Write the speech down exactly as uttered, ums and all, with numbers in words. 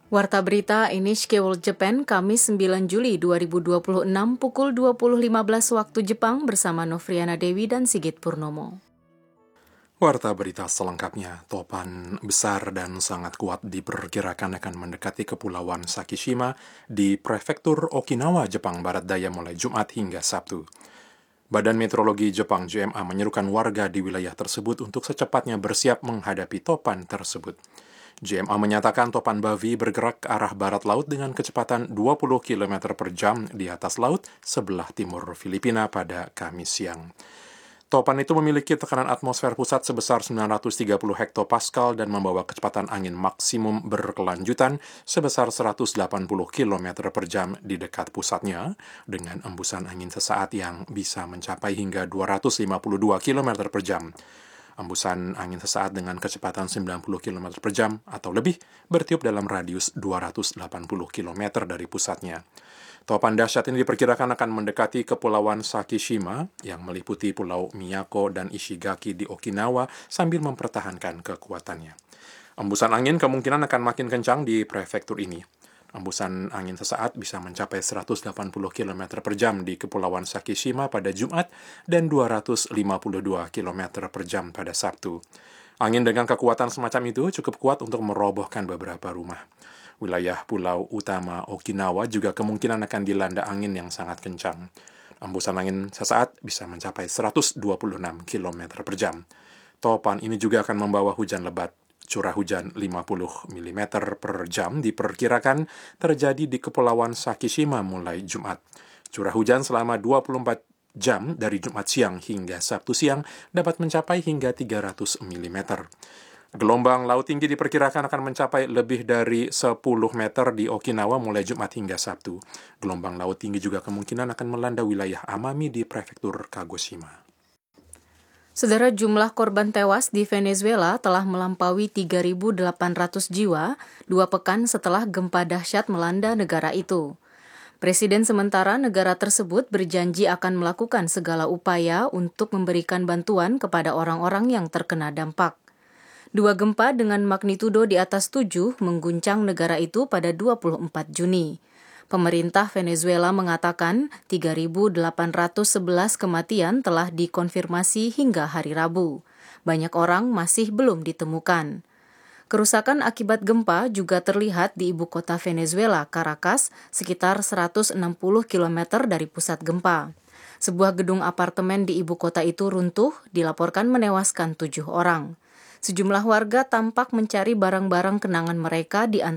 Warta berita N H K World Japan, Kamis sembilan Juli dua ribu dua puluh enam pukul dua puluh lima belas waktu Jepang bersama Novriana Dewi dan Sigit Purnomo. Warta berita selengkapnya, topan besar dan sangat kuat diperkirakan akan mendekati Kepulauan Sakishima di Prefektur Okinawa, Jepang Barat Daya mulai Jumat hingga Sabtu. Badan Meteorologi Jepang J M A menyerukan warga di wilayah tersebut untuk secepatnya bersiap menghadapi topan tersebut. J M A menyatakan topan Bavi bergerak ke arah barat laut dengan kecepatan dua puluh kilometer per jam di atas laut sebelah timur Filipina pada Kamis siang. Topan itu memiliki tekanan atmosfer pusat sebesar sembilan ratus tiga puluh hektopascal dan membawa kecepatan angin maksimum berkelanjutan sebesar seratus delapan puluh kilometer per jam di dekat pusatnya, dengan embusan angin sesaat yang bisa mencapai hingga dua ratus lima puluh dua kilometer per jam. Embusan angin sesaat dengan kecepatan sembilan puluh kilometer per jam atau lebih bertiup dalam radius dua ratus delapan puluh kilometer dari pusatnya. Topan dahsyat ini diperkirakan akan mendekati Kepulauan Sakishima yang meliputi Pulau Miyako dan Ishigaki di Okinawa sambil mempertahankan kekuatannya. Embusan angin kemungkinan akan makin kencang di prefektur ini. Embusan angin sesaat bisa mencapai seratus delapan puluh kilometer per jam di Kepulauan Sakishima pada Jumat dan dua ratus lima puluh dua kilometer per jam pada Sabtu. Angin dengan kekuatan semacam itu cukup kuat untuk merobohkan beberapa rumah. Wilayah pulau utama Okinawa juga kemungkinan akan dilanda angin yang sangat kencang. Embusan angin sesaat bisa mencapai seratus dua puluh enam kilometer per jam. Topan ini juga akan membawa hujan lebat. Curah hujan lima puluh milimeter per jam diperkirakan terjadi di Kepulauan Sakishima mulai Jumat. Curah hujan selama dua puluh empat jam dari Jumat siang hingga Sabtu siang dapat mencapai hingga tiga ratus milimeter. Gelombang laut tinggi diperkirakan akan mencapai lebih dari sepuluh meter di Okinawa mulai Jumat hingga Sabtu. Gelombang laut tinggi juga kemungkinan akan melanda wilayah Amami di Prefektur Kagoshima. Saudara, jumlah korban tewas di Venezuela telah melampaui tiga ribu delapan ratus jiwa dua pekan setelah gempa dahsyat melanda negara itu. Presiden sementara negara tersebut berjanji akan melakukan segala upaya untuk memberikan bantuan kepada orang-orang yang terkena dampak. Dua gempa dengan magnitudo di atas tujuh mengguncang negara itu pada dua puluh empat Juni. Pemerintah Venezuela mengatakan tiga ribu delapan ratus sebelas kematian telah dikonfirmasi hingga hari Rabu. Banyak orang masih belum ditemukan. Kerusakan akibat gempa juga terlihat di ibu kota Venezuela, Caracas, sekitar seratus enam puluh kilometer dari pusat gempa. Sebuah gedung apartemen di ibu kota itu runtuh, dilaporkan menewaskan tujuh orang. Sejumlah warga tampak mencari barang-barang kenangan mereka di antara